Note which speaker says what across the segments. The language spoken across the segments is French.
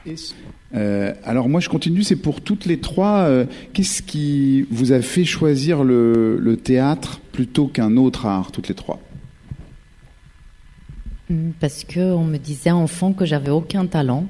Speaker 1: Alors moi je continue, c'est pour toutes les trois. Qu'est-ce qui vous a fait choisir le théâtre plutôt qu'un autre art, toutes les trois?
Speaker 2: Parce qu'on me disait enfant que j'avais aucun talent.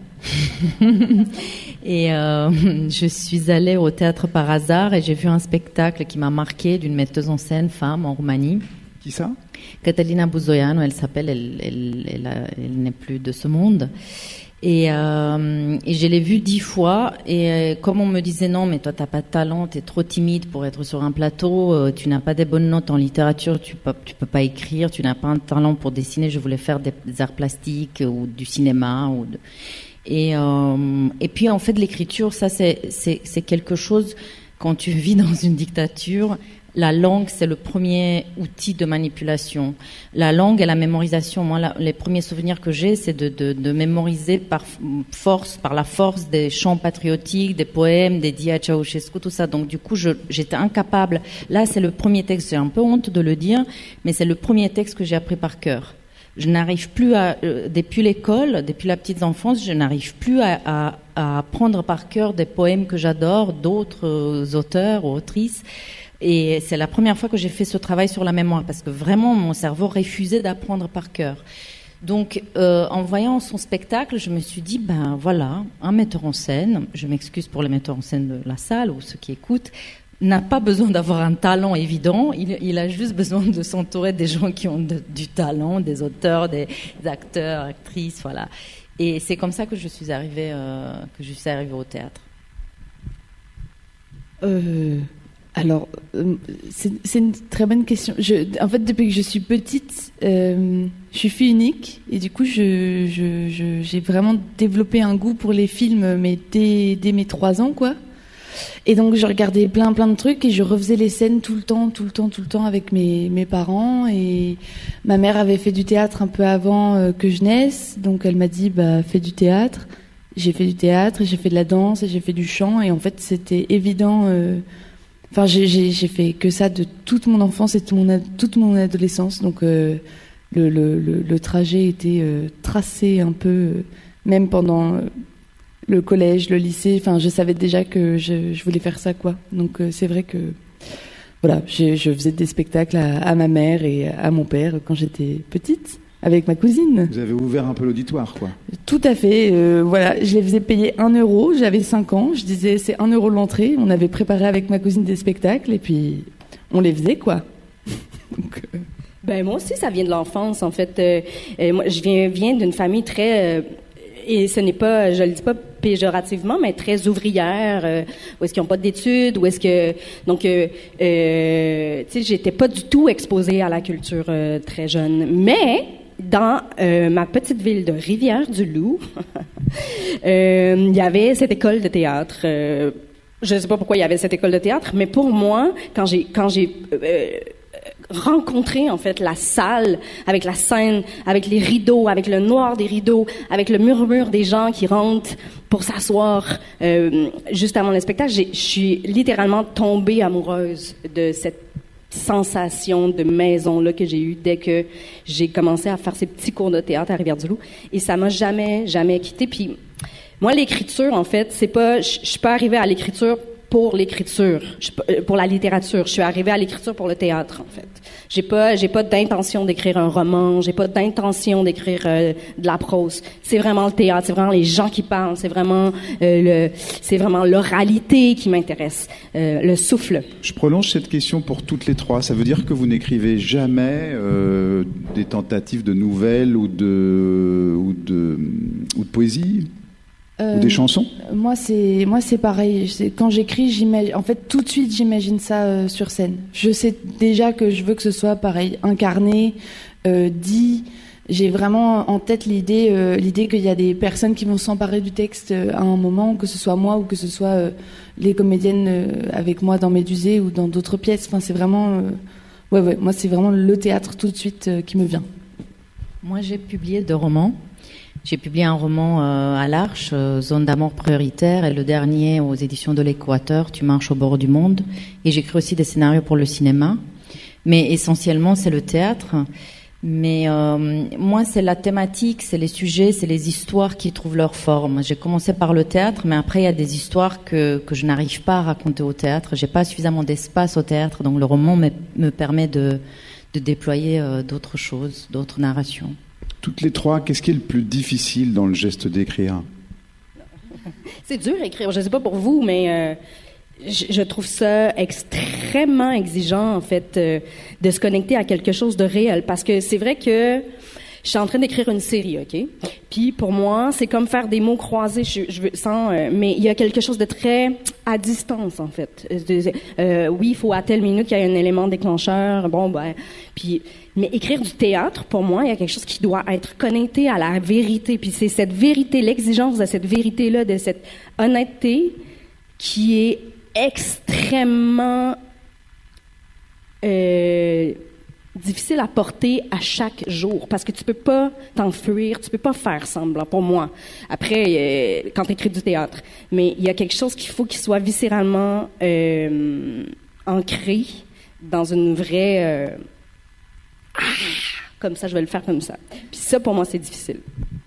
Speaker 2: Et je suis allée au théâtre par hasard et j'ai vu un spectacle qui m'a marqué d'une metteuse en scène femme en Roumanie.
Speaker 1: Qui ça?
Speaker 2: Catalina Buzoianu, elle s'appelle, elle n'est plus de ce monde. Et je l'ai vue 10 fois et comme on me disait non mais toi t'as pas de talent, t'es trop timide pour être sur un plateau, tu n'as pas des bonnes notes en littérature, tu peux pas écrire, tu n'as pas un talent pour dessiner. Je voulais faire des arts plastiques ou du cinéma et puis en fait l'écriture ça c'est quelque chose quand tu vis dans une dictature. La langue, c'est le premier outil de manipulation. La langue et la mémorisation. Moi, les premiers souvenirs que j'ai, c'est de mémoriser par la force des chants patriotiques, des poèmes, des dits à Ceausescu, tout ça. Donc, du coup, j'étais incapable. Là, c'est le premier texte. J'ai un peu honte de le dire, mais c'est le premier texte que j'ai appris par cœur. Je n'arrive plus depuis l'école, depuis la petite enfance, je n'arrive plus à apprendre par cœur des poèmes que j'adore, d'autres auteurs ou autrices. Et c'est la première fois que j'ai fait ce travail sur la mémoire, parce que vraiment mon cerveau refusait d'apprendre par cœur. Donc, en voyant son spectacle, je me suis dit, ben voilà, un metteur en scène, je m'excuse pour les metteurs en scène de la salle ou ceux qui écoutent, n'a pas besoin d'avoir un talent évident, il a juste besoin de s'entourer des gens qui ont du talent, des auteurs, des acteurs, actrices, voilà. Et c'est comme ça que je suis arrivée au théâtre.
Speaker 3: Alors, c'est une très bonne question. En fait, depuis que je suis petite, je suis fille unique et du coup, j'ai vraiment développé un goût pour les films, mais dès mes 3 ans, quoi. Et donc, je regardais plein de trucs et je refaisais les scènes tout le temps avec mes parents. Et ma mère avait fait du théâtre un peu avant que je naisse, donc elle m'a dit, bah, fais du théâtre. J'ai fait du théâtre et j'ai fait de la danse et j'ai fait du chant et en fait, c'était évident. Enfin, j'ai fait que ça de toute mon enfance et toute mon adolescence. Donc, le trajet était tracé un peu, même pendant le collège, le lycée. Enfin, je savais déjà que je voulais faire ça, quoi. Donc, c'est vrai que, voilà, je faisais des spectacles à ma mère et à mon père quand j'étais petite, avec ma cousine.
Speaker 1: Vous avez ouvert un peu l'auditoire, quoi.
Speaker 3: Tout à fait. Voilà, je les faisais payer 1 euro. J'avais 5 ans. Je disais, c'est 1 euro l'entrée. On avait préparé avec ma cousine des spectacles et puis on les faisait, quoi. Donc,
Speaker 4: Ben, moi aussi, ça vient de l'enfance, en fait. Moi, je viens d'une famille très... et ce n'est pas, je le dis pas péjorativement, mais très ouvrière, où est-ce qu'ils n'ont pas d'études, où est-ce que... Donc, tu sais, j'étais pas du tout exposée à la culture très jeune. Mais... dans ma petite ville de Rivière-du-Loup, il y avait cette école de théâtre. Je ne sais pas pourquoi il y avait cette école de théâtre, mais pour moi, quand j'ai rencontré en fait la salle, avec la scène, avec les rideaux, avec le noir des rideaux, avec le murmure des gens qui rentrent pour s'asseoir juste avant le spectacle, je suis littéralement tombée amoureuse de cette sensation de maison là que j'ai eu dès que j'ai commencé à faire ces petits cours de théâtre à Rivière-du-Loup et ça m'a jamais quitté. Puis moi l'écriture en fait, c'est pas je suis pas arrivée à l'écriture pour l'écriture, pour la littérature, je suis arrivée à l'écriture pour le théâtre en fait. J'ai pas d'intention d'écrire un roman, j'ai pas d'intention d'écrire de la prose. C'est vraiment le théâtre, c'est vraiment les gens qui parlent, c'est vraiment l'oralité qui m'intéresse, le souffle.
Speaker 1: Je prolonge cette question pour toutes les trois. Ça veut dire que vous n'écrivez jamais des tentatives de nouvelles ou de poésie ou des chansons?
Speaker 3: Moi c'est pareil. Quand j'écris, en fait tout de suite j'imagine ça sur scène. Je sais déjà que je veux que ce soit pareil, incarné, dit. J'ai vraiment en tête l'idée qu'il y a des personnes qui vont s'emparer du texte à un moment, que ce soit moi ou que ce soit les comédiennes avec moi dans Médusée ou dans d'autres pièces. Enfin c'est vraiment ouais. Moi c'est vraiment le théâtre tout de suite qui me vient.
Speaker 2: Moi j'ai publié 2 romans. J'ai publié un roman à l'Arche, Zone d'amour prioritaire, et le dernier aux éditions de l'Équateur, Tu marches au bord du monde. Et j'écris aussi des scénarios pour le cinéma. Mais essentiellement, c'est le théâtre. Mais moi, c'est la thématique, c'est les sujets, c'est les histoires qui trouvent leur forme. J'ai commencé par le théâtre, mais après, il y a des histoires que je n'arrive pas à raconter au théâtre. J'ai pas suffisamment d'espace au théâtre, donc le roman me permet de déployer d'autres choses, d'autres narrations.
Speaker 1: Toutes les trois, qu'est-ce qui est le plus difficile dans le geste d'écrire?
Speaker 4: C'est dur à écrire. Je sais pas pour vous, mais je trouve ça extrêmement exigeant, en fait, de se connecter à quelque chose de réel. Parce que c'est vrai que je suis en train d'écrire une série, OK? Puis pour moi, c'est comme faire des mots croisés. Mais il y a quelque chose de très à distance, en fait. Oui, il faut à telle minute qu'il y ait un élément déclencheur. Mais écrire du théâtre, pour moi, il y a quelque chose qui doit être connecté à la vérité. Puis c'est cette vérité, l'exigence de cette vérité-là, de cette honnêteté qui est extrêmement difficile à porter à chaque jour, parce que tu peux pas t'enfuir, tu peux pas faire semblant, pour moi. Après, quand tu écris du théâtre, mais il y a quelque chose qu'il faut qu'il soit viscéralement ancré dans une vraie comme ça, je vais le faire comme ça. Puis ça, pour moi, c'est difficile.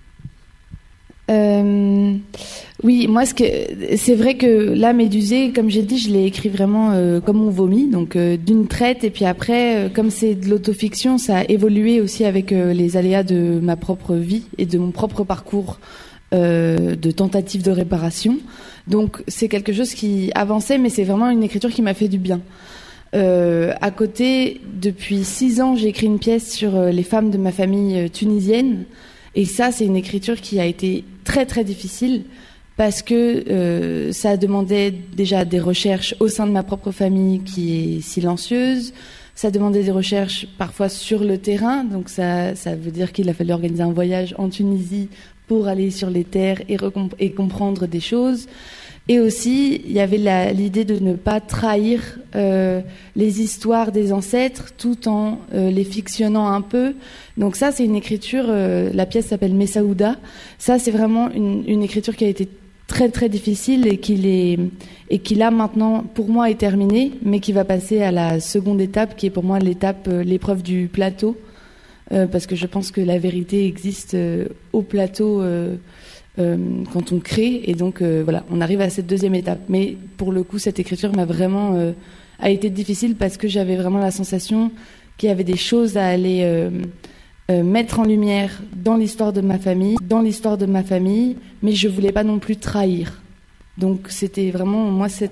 Speaker 3: Oui, moi, c'est vrai que là, Médusée, comme j'ai dit, je l'ai écrit vraiment comme on vomit, donc d'une traite. Et puis après, comme c'est de l'autofiction, ça a évolué aussi avec les aléas de ma propre vie et de mon propre parcours de tentative de réparation. Donc c'est quelque chose qui avançait, mais c'est vraiment une écriture qui m'a fait du bien. À côté, depuis 6 ans, j'ai écrit une pièce sur les femmes de ma famille tunisienne. Et ça, c'est une écriture qui a été très très difficile parce que ça demandait déjà des recherches au sein de ma propre famille qui est silencieuse. Ça demandait des recherches parfois sur le terrain. Donc ça veut dire qu'il a fallu organiser un voyage en Tunisie pour aller sur les terres et comprendre des choses. Et aussi, il y avait l'idée de ne pas trahir les histoires des ancêtres tout en les fictionnant un peu. Donc ça, c'est une écriture, la pièce s'appelle Messaouda. Ça, c'est vraiment une écriture qui a été très très difficile et qui là maintenant, pour moi, est terminée, mais qui va passer à la seconde étape, qui est pour moi l'épreuve du plateau. Parce que je pense que la vérité existe au plateau quand on crée, et donc voilà, on arrive à cette deuxième étape. Mais pour le coup, cette écriture a été difficile parce que j'avais vraiment la sensation qu'il y avait des choses à aller mettre en lumière dans l'histoire de ma famille, mais je voulais pas non plus trahir. Donc c'était vraiment, moi,